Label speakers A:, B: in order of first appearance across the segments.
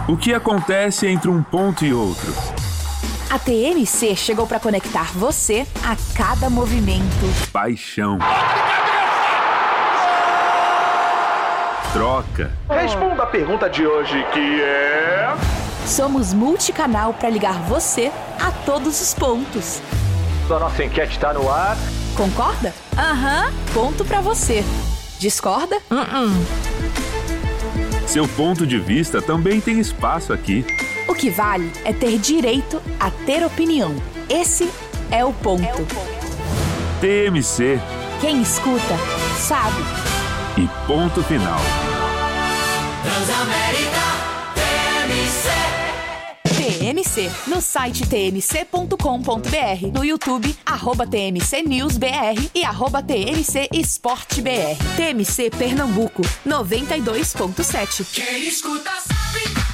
A: O que acontece entre um ponto e outro?
B: A TMC chegou para conectar você a cada movimento.
A: Paixão. Troca.
C: Responda a pergunta de hoje, que é...
B: Somos multicanal para ligar você a todos os pontos.
C: A nossa enquete está no ar.
B: Concorda? Aham. Ponto para você. Discorda?
A: Seu ponto de vista também tem espaço aqui.
B: O que vale é ter direito a ter opinião. Esse é o ponto.
A: TMC.
B: Quem escuta, sabe.
A: E ponto final.
B: Transamérica TMC. TMC, no site tmc.com.br, no YouTube, @TMC News BR e @TMC Esporte BR. TMC Pernambuco, 92.7.
D: Quem escuta sabe.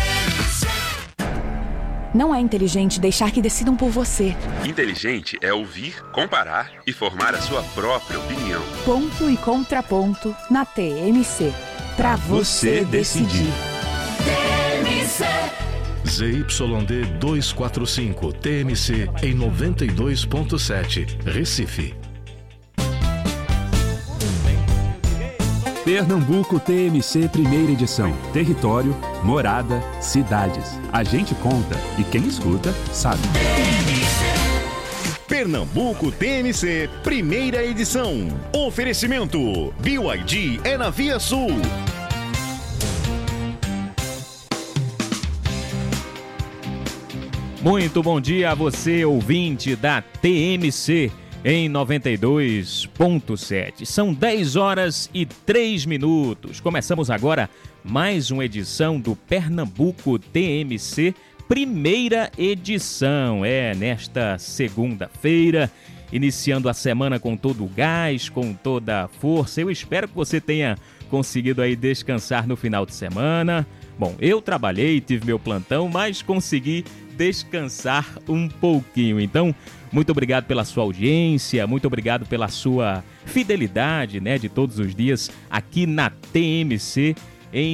B: Não é inteligente deixar que decidam por você.
A: Inteligente é ouvir, comparar e formar a sua própria opinião.
B: Ponto e contraponto na TMC. Pra você decidir.
D: TMC.
E: ZYD 245, TMC em 92.7, Recife.
A: Pernambuco TMC primeira edição. Território, morada, cidades. A gente conta e quem escuta sabe.
F: Pernambuco TMC primeira edição. Oferecimento BYD é na Via Sul.
G: Muito bom dia a você, ouvinte da TMC em 92.7. São 10 horas e 3 minutos. Começamos agora mais uma edição do Pernambuco TMC, primeira edição. Nesta segunda-feira, iniciando a semana com todo o gás, com toda a força. Eu espero que você tenha conseguido aí descansar no final de semana. Bom, eu trabalhei, tive meu plantão, mas consegui descansar um pouquinho. Então, muito obrigado pela sua audiência, muito obrigado pela sua fidelidade, de todos os dias aqui na TMC em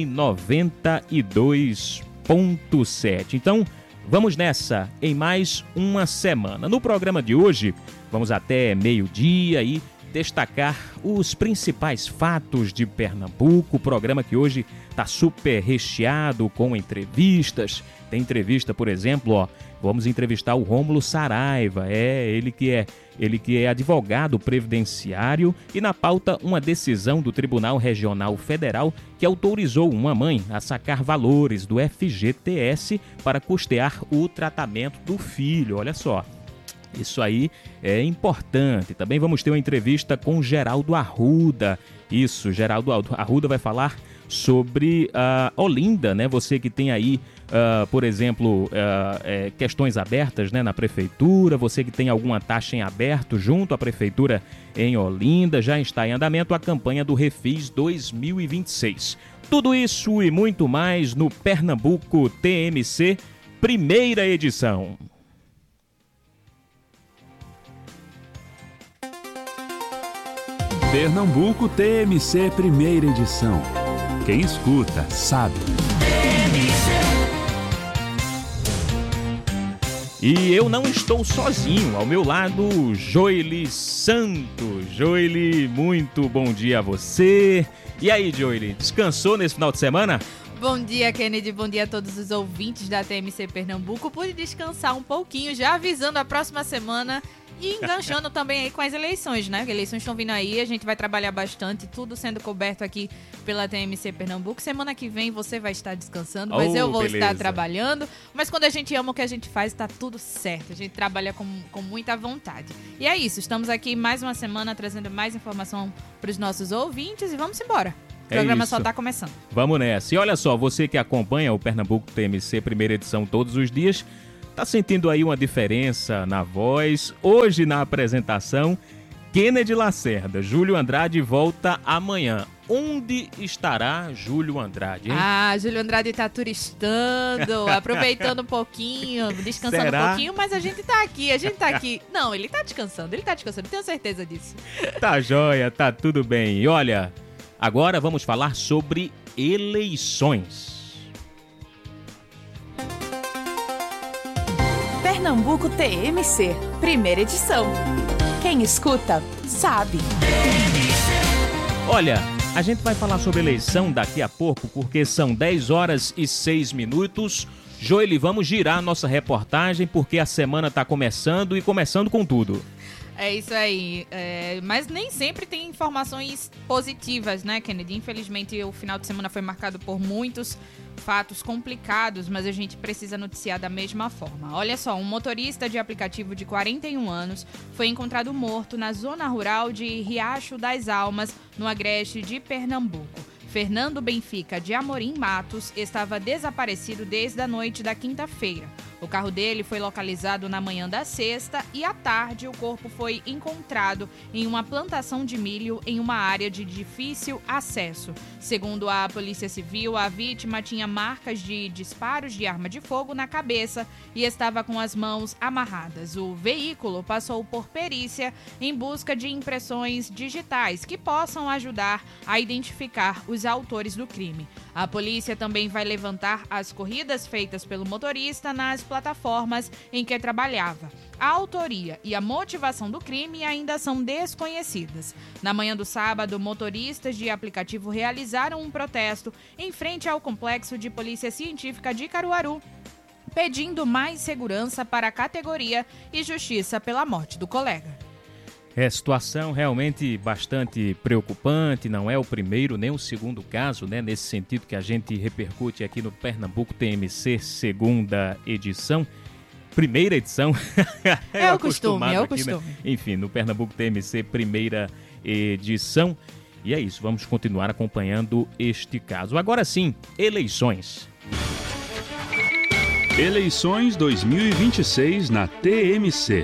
G: 92.7. Então, vamos nessa em mais uma semana. No programa de hoje, vamos até meio-dia e destacar os principais fatos de Pernambuco. O programa que hoje está super recheado com entrevistas. Tem entrevista, por exemplo, vamos entrevistar o Rômulo Saraiva, ele que é advogado previdenciário, e na pauta uma decisão do Tribunal Regional Federal que autorizou uma mãe a sacar valores do FGTS para custear o tratamento do filho. Olha só, isso aí é importante. Também vamos ter uma entrevista com Geraldo Arruda. Isso, Geraldo Arruda vai falar sobre Olinda, Você que tem aí, por exemplo, questões abertas, na prefeitura, você que tem alguma taxa em aberto junto à prefeitura em Olinda, já está em andamento a campanha do Refis 2026. Tudo isso e muito mais no Pernambuco TMC, primeira edição.
A: Pernambuco TMC primeira edição. Quem escuta sabe.
G: E eu não estou sozinho, ao meu lado, Joely Santos. Joely, muito bom dia a você. E aí, Joely, descansou nesse final de semana?
H: Bom dia, Kennedy. Bom dia a todos os ouvintes da TMC Pernambuco. Pude descansar um pouquinho, já avisando a próxima semana e enganchando também aí com as eleições, As eleições estão vindo aí, a gente vai trabalhar bastante, tudo sendo coberto aqui pela TMC Pernambuco. Semana que vem você vai estar descansando, mas eu vou estar trabalhando. Mas quando a gente ama o que a gente faz, tá tudo certo. A gente trabalha com muita vontade. E é isso, estamos aqui mais uma semana trazendo mais informação para os nossos ouvintes e vamos embora. O programa só está começando.
G: Vamos nessa. E olha só, você que acompanha o Pernambuco TMC, primeira edição todos os dias, tá sentindo aí uma diferença na voz? Hoje na apresentação, Kennedy Lacerda. Júlio Andrade volta amanhã. Onde estará Júlio Andrade, hein?
H: Júlio Andrade tá turistando, aproveitando um pouquinho, descansando um pouquinho, mas a gente tá aqui. Não, ele tá descansando, tenho certeza disso.
G: Tá joia, tá tudo bem. E olha, agora vamos falar sobre eleições.
B: Pernambuco TMC, primeira edição. Quem escuta, sabe.
G: Olha, a gente vai falar sobre eleição daqui a pouco, porque são 10 horas e 6 minutos. Joeli, vamos girar nossa reportagem, porque a semana está começando e começando com tudo.
H: É isso aí, mas nem sempre tem informações positivas, né, Kennedy? Infelizmente, o final de semana foi marcado por muitos fatos complicados, mas a gente precisa noticiar da mesma forma. Olha só, um motorista de aplicativo de 41 anos foi encontrado morto na zona rural de Riacho das Almas, no agreste de Pernambuco. Fernando Benfica de Amorim Matos estava desaparecido desde a noite da quinta-feira. O carro dele foi localizado na manhã da sexta e à tarde o corpo foi encontrado em uma plantação de milho em uma área de difícil acesso. Segundo a Polícia Civil, a vítima tinha marcas de disparos de arma de fogo na cabeça e estava com as mãos amarradas. O veículo passou por perícia em busca de impressões digitais que possam ajudar a identificar os autores do crime. A polícia também vai levantar as corridas feitas pelo motorista nas plataformas em que trabalhava. A autoria e a motivação do crime ainda são desconhecidas. Na manhã do sábado, motoristas de aplicativo realizaram um protesto em frente ao Complexo de Polícia Científica de Caruaru, pedindo mais segurança para a categoria e justiça pela morte do colega.
G: É situação realmente bastante preocupante, não é o primeiro nem o segundo caso, né? Nesse sentido que a gente repercute aqui no Pernambuco TMC, segunda edição. Primeira edição.
H: É o costume, é o
G: aqui,
H: costume.
G: né? Enfim, no Pernambuco TMC, primeira edição. E é isso, vamos continuar acompanhando este caso. Agora sim, eleições.
A: Eleições 2026 na TMC.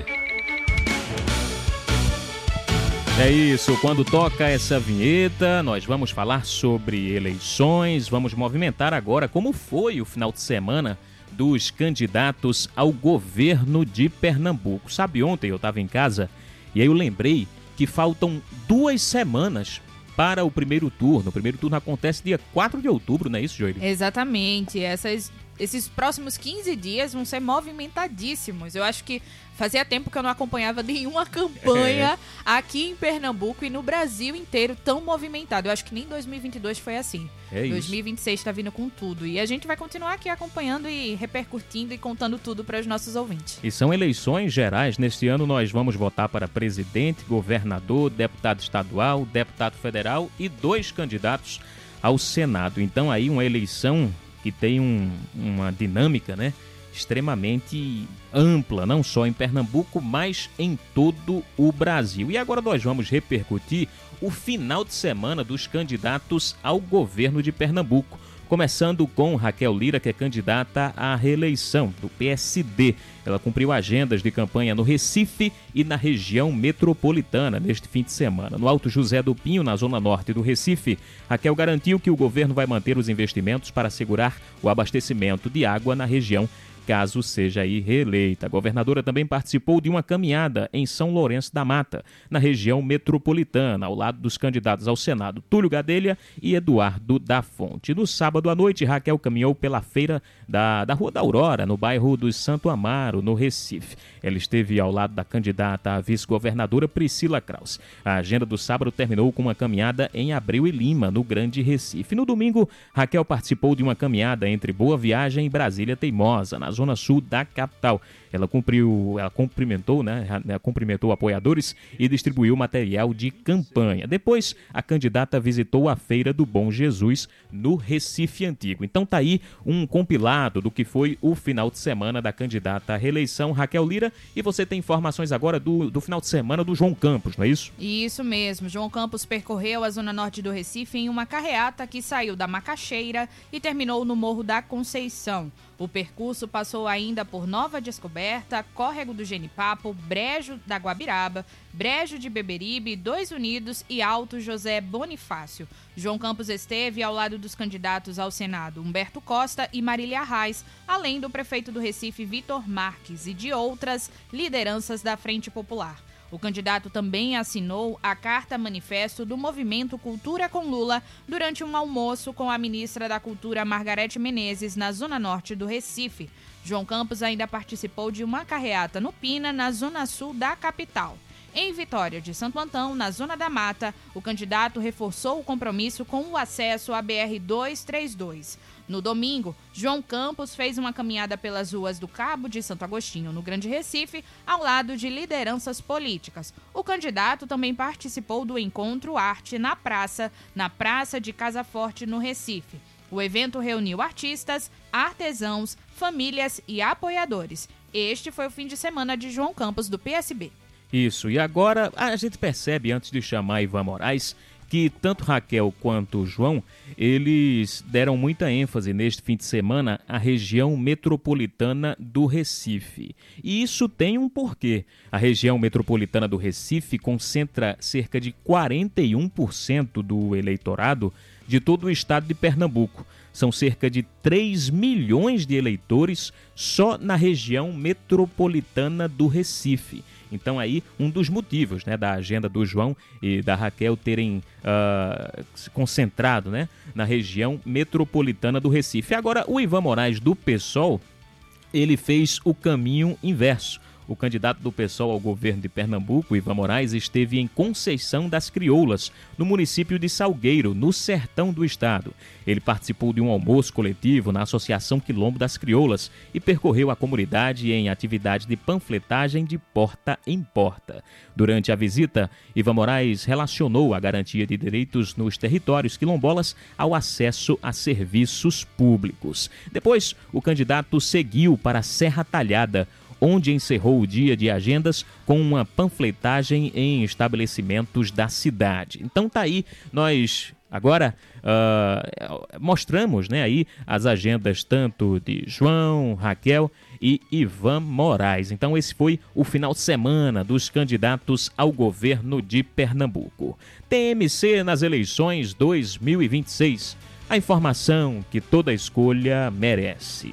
G: É isso, quando toca essa vinheta, nós vamos falar sobre eleições, vamos movimentar agora como foi o final de semana dos candidatos ao governo de Pernambuco. Sabe, ontem eu estava em casa e aí eu lembrei que faltam 2 semanas para o primeiro turno. O primeiro turno acontece dia 4 de outubro, não é isso, Joeli?
H: Exatamente, esses próximos 15 dias vão ser movimentadíssimos. Eu acho que fazia tempo que eu não acompanhava nenhuma campanha aqui em Pernambuco e no Brasil inteiro tão movimentado. Eu acho que nem 2022 foi assim. 2026 está vindo com tudo. E a gente vai continuar aqui acompanhando e repercutindo e contando tudo para os nossos ouvintes.
G: E são eleições gerais. Neste ano nós vamos votar para presidente, governador, deputado estadual, deputado federal e 2 candidatos ao Senado. Então aí uma eleição que tem uma dinâmica, né, extremamente ampla, não só em Pernambuco, mas em todo o Brasil. E agora nós vamos repercutir o final de semana dos candidatos ao governo de Pernambuco. Começando com Raquel Lira, que é candidata à reeleição do PSD. Ela cumpriu agendas de campanha no Recife e na região metropolitana neste fim de semana. No Alto José do Pinho, na zona norte do Recife, Raquel garantiu que o governo vai manter os investimentos para assegurar o abastecimento de água na região, caso seja aí reeleita. A governadora também participou de uma caminhada em São Lourenço da Mata, na região metropolitana, ao lado dos candidatos ao Senado Túlio Gadelha e Eduardo da Fonte. No sábado à noite, Raquel caminhou pela feira da Rua da Aurora, no bairro do Santo Amaro, no Recife. Ela esteve ao lado da candidata à vice-governadora Priscila Kraus. A agenda do sábado terminou com uma caminhada em Abreu e Lima, no Grande Recife. No domingo, Raquel participou de uma caminhada entre Boa Viagem e Brasília Teimosa, na zona sul da capital. Ela cumprimentou apoiadores e distribuiu material de campanha. Depois, a candidata visitou a Feira do Bom Jesus no Recife Antigo. Então tá aí um compilado do que foi o final de semana da candidata à reeleição, Raquel Lira, e você tem informações agora do final de semana do João Campos, não é isso?
H: Isso mesmo. João Campos percorreu a zona norte do Recife em uma carreata que saiu da Macaxeira e terminou no Morro da Conceição. O percurso passou ainda por Nova Descoberta, Córrego do Genipapo, Brejo da Guabiraba, Brejo de Beberibe, 2 Unidos e Alto José Bonifácio. João Campos esteve ao lado dos candidatos ao Senado Humberto Costa e Marília Reis, além do prefeito do Recife Vitor Marques e de outras lideranças da Frente Popular. O candidato também assinou a carta manifesto do movimento Cultura com Lula durante um almoço com a ministra da Cultura Margarete Menezes na zona norte do Recife. João Campos ainda participou de uma carreata no Pina, na zona sul da capital. Em Vitória de Santo Antão, na Zona da Mata, o candidato reforçou o compromisso com o acesso à BR-232. No domingo, João Campos fez uma caminhada pelas ruas do Cabo de Santo Agostinho, no Grande Recife, ao lado de lideranças políticas. O candidato também participou do Encontro Arte na Praça de Casa Forte, no Recife. O evento reuniu artistas, artesãos, famílias e apoiadores. Este foi o fim de semana de João Campos, do PSB.
G: Isso, e agora a gente percebe, antes de chamar Ivan Moraes, que tanto Raquel quanto João, eles deram muita ênfase neste fim de semana à região metropolitana do Recife. E isso tem um porquê. A região metropolitana do Recife concentra cerca de 41% do eleitorado de todo o estado de Pernambuco. São cerca de 3 milhões de eleitores só na região metropolitana do Recife. Então aí um dos motivos, né, da agenda do João e da Raquel terem se concentrado, né, na região metropolitana do Recife. Agora o Ivan Moraes do PSOL, ele fez o caminho inverso. O candidato do PSOL ao governo de Pernambuco, Ivan Moraes, esteve em Conceição das Crioulas, no município de Salgueiro, no sertão do estado. Ele participou de um almoço coletivo na Associação Quilombo das Crioulas e percorreu a comunidade em atividade de panfletagem de porta em porta. Durante a visita, Ivan Moraes relacionou a garantia de direitos nos territórios quilombolas ao acesso a serviços públicos. Depois, o candidato seguiu para a Serra Talhada, onde encerrou o dia de agendas com uma panfletagem em estabelecimentos da cidade. Então tá aí, nós agora mostramos, né, aí as agendas tanto de João, Raquel e Ivan Moraes. Então esse foi o final de semana dos candidatos ao governo de Pernambuco. TMC nas eleições 2026. A informação que toda escolha merece.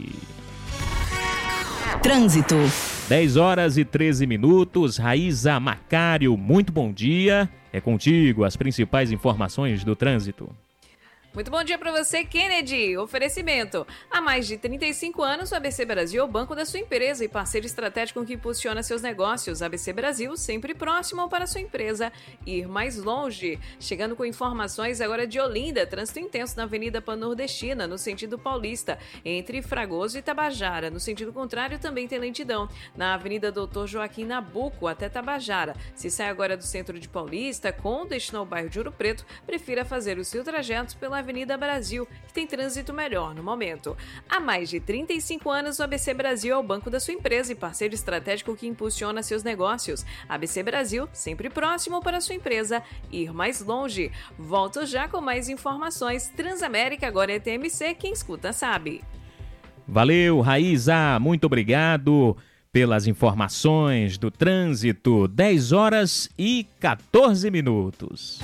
B: Trânsito.
G: 10 horas e 13 minutos. Raíza Macário, muito bom dia. É contigo as principais informações do trânsito.
I: Muito bom dia para você, Kennedy. Oferecimento. Há mais de 35 anos, o ABC Brasil é o banco da sua empresa e parceiro estratégico que impulsiona seus negócios. ABC Brasil, sempre próximo para sua empresa ir mais longe. Chegando com informações agora de Olinda. Trânsito intenso na Avenida Pan-Nordestina, no sentido paulista, entre Fragoso e Tabajara. No sentido contrário, também tem lentidão na Avenida Doutor Joaquim Nabuco, até Tabajara. Se sai agora do centro de Paulista, com destino ao bairro de Ouro Preto, prefira fazer o seu trajeto pela Avenida Brasil, que tem trânsito melhor no momento. Há mais de 35 anos, o ABC Brasil é o banco da sua empresa e parceiro estratégico que impulsiona seus negócios. ABC Brasil, sempre próximo para sua empresa ir mais longe. Volto já com mais informações. Transamérica agora é TMC, quem escuta sabe.
G: Valeu, Raíza, muito obrigado pelas informações do trânsito. 10 horas e 14 minutos.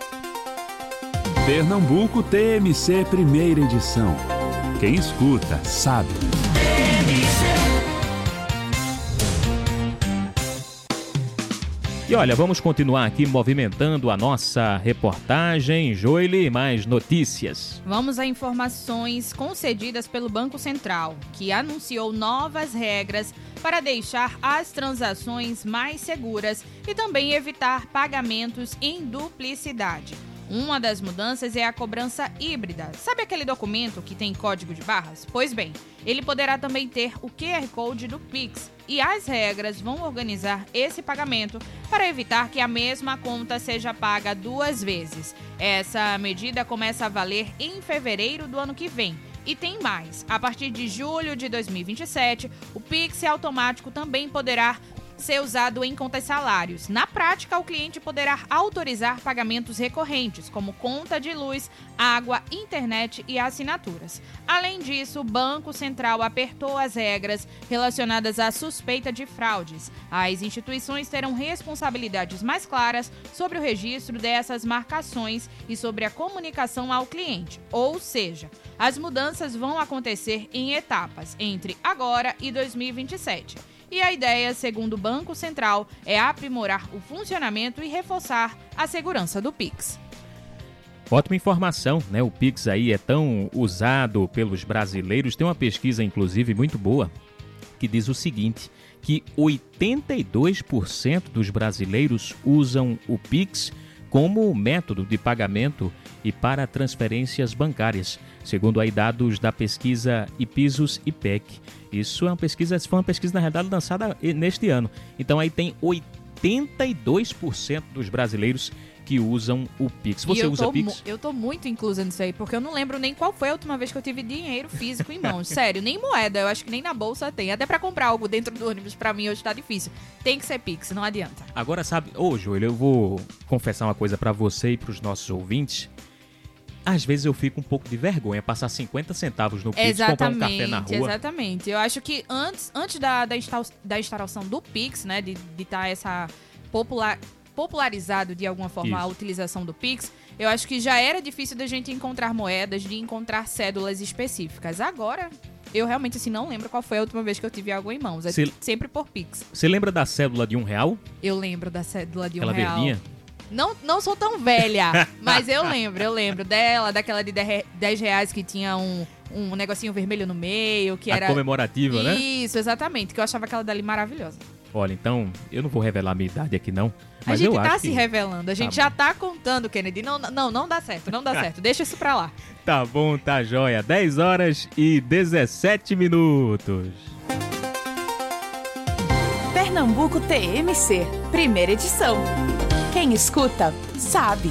A: Pernambuco TMC, primeira edição. Quem escuta, sabe.
G: E olha, vamos continuar aqui movimentando a nossa reportagem. Joile, mais notícias.
H: Vamos a informações concedidas pelo Banco Central, que anunciou novas regras para deixar as transações mais seguras e também evitar pagamentos em duplicidade. Uma das mudanças é a cobrança híbrida. Sabe aquele documento que tem código de barras? Pois bem, ele poderá também ter o QR Code do Pix. E as regras vão organizar esse pagamento para evitar que a mesma conta seja paga duas vezes. Essa medida começa a valer em fevereiro do ano que vem. E tem mais. A partir de julho de 2027, o Pix automático também poderá ser usado em contas salários. Na prática, o cliente poderá autorizar pagamentos recorrentes, como conta de luz, água, internet e assinaturas. Além disso, o Banco Central apertou as regras relacionadas à suspeita de fraudes. As instituições terão responsabilidades mais claras sobre o registro dessas marcações e sobre a comunicação ao cliente. Ou seja, as mudanças vão acontecer em etapas entre agora e 2027. e a ideia, segundo o Banco Central, é aprimorar o funcionamento e reforçar a segurança do Pix.
G: Ótima informação, né? O Pix aí é tão usado pelos brasileiros. Tem uma pesquisa, inclusive, muito boa, que diz o seguinte, que 82% dos brasileiros usam o Pix como método de pagamento e para transferências bancárias, segundo aí dados da pesquisa Ipsos IPEC. Isso é uma pesquisa, foi uma pesquisa, na realidade, lançada neste ano. Então aí tem 82% dos brasileiros que usam o Pix. Você usa Pix?
H: Eu tô muito inclusa nisso aí, porque eu não lembro nem qual foi a última vez que eu tive dinheiro físico em mãos. Sério, nem moeda, eu acho que nem na bolsa tem. Até pra comprar algo dentro do ônibus, pra mim hoje tá difícil. Tem que ser Pix, não adianta.
G: Agora sabe, Joelho, eu vou confessar uma coisa pra você e pros nossos ouvintes. Às vezes eu fico um pouco de vergonha passar 50 centavos no Pix, comprar um café na rua.
H: Exatamente. Eu acho que antes da instalação do Pix, né, de estar essa popularizado de alguma forma a utilização do Pix, eu acho que já era difícil da gente encontrar moedas, de encontrar cédulas específicas. Agora, eu realmente assim não lembro qual foi a última vez que eu tive algo em mãos. É sempre por Pix.
G: Você lembra da cédula de R$1?
H: Eu lembro da cédula de R$1.
G: Aquela verdinha?
H: Não sou tão velha, mas eu lembro dela, daquela de R$10 que tinha um negocinho vermelho no meio, que era...
G: A comemorativa, né?
H: Isso, exatamente, que eu achava aquela dali maravilhosa.
G: Olha, então, eu não vou revelar a minha idade aqui não, mas
H: a gente
G: eu acho
H: se revelando, a gente já tá contando, Kennedy. Não dá certo, deixa isso pra lá.
G: Tá bom, tá jóia. 10h17.
B: Pernambuco TMC, primeira edição. Quem escuta, sabe.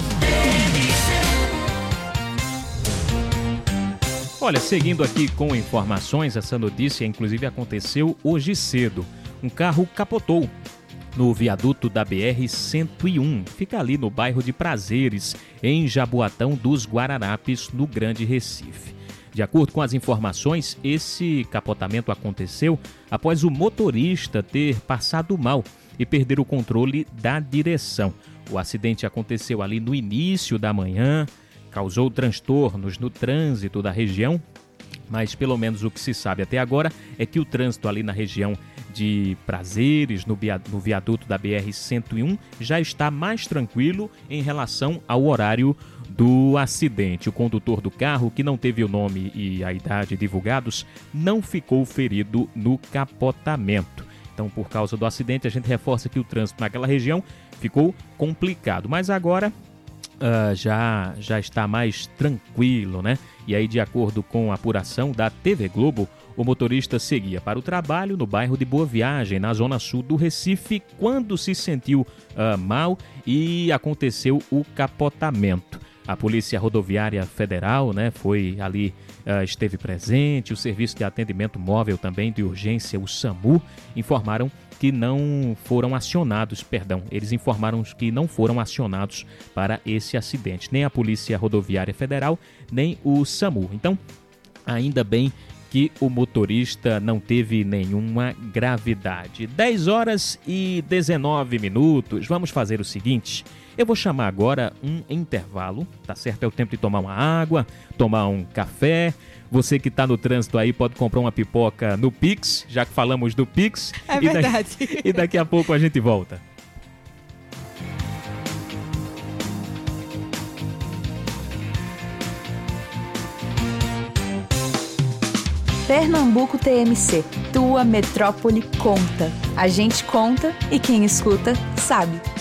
G: Olha, seguindo aqui com informações, essa notícia inclusive aconteceu hoje cedo. Um carro capotou no viaduto da BR-101, fica ali no bairro de Prazeres, em Jaboatão dos Guararapes, no Grande Recife. De acordo com as informações, esse capotamento aconteceu após o motorista ter passado mal e perder o controle da direção. O acidente aconteceu ali no início da manhã, causou transtornos no trânsito da região, mas pelo menos o que se sabe até agora é que o trânsito ali na região de Prazeres, no viaduto da BR-101, já está mais tranquilo em relação ao horário do acidente. O condutor do carro, que não teve o nome e a idade divulgados, não ficou ferido no capotamento. Então, por causa do acidente, a gente reforça que o trânsito naquela região ficou complicado. Mas agora já está mais tranquilo, né? E aí, de acordo com a apuração da TV Globo, o motorista seguia para o trabalho no bairro de Boa Viagem, na zona sul do Recife, quando se sentiu mal e aconteceu o capotamento. A Polícia Rodoviária Federal, né, foi ali, esteve presente, o Serviço de Atendimento Móvel também de Urgência, o SAMU, informaram que não foram acionados, eles informaram que não foram acionados para esse acidente, nem a Polícia Rodoviária Federal, nem o SAMU. Então, ainda bem que o motorista não teve nenhuma gravidade. 10h19. Vamos fazer o seguinte, eu vou chamar agora um intervalo, tá certo? É o tempo de tomar uma água, tomar um café. Você que está no trânsito aí pode comprar uma pipoca no Pix, já que falamos do Pix.
H: É verdade.
G: E daqui a pouco a gente volta.
B: Pernambuco TMC, tua metrópole conta. A gente conta e quem escuta sabe.